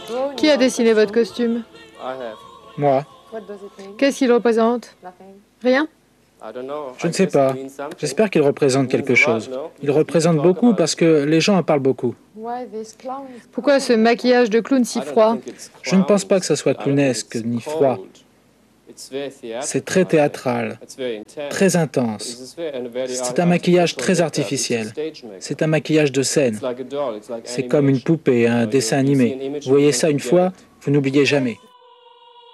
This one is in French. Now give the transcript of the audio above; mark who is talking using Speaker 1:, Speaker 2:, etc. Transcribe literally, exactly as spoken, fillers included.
Speaker 1: Qui a dessiné votre costume?
Speaker 2: Moi.
Speaker 1: Qu'est-ce qu'il représente? Rien?
Speaker 2: Je ne sais pas. J'espère qu'il représente quelque chose. Il représente beaucoup parce que les gens en parlent beaucoup.
Speaker 1: Pourquoi ce maquillage de clown si froid?
Speaker 2: Je ne pense pas que ça soit clownesque ni froid. C'est très théâtral, très intense. C'est un maquillage très artificiel. C'est un maquillage de scène. C'est comme une poupée, un dessin animé. Vous voyez ça une fois, vous n'oubliez jamais.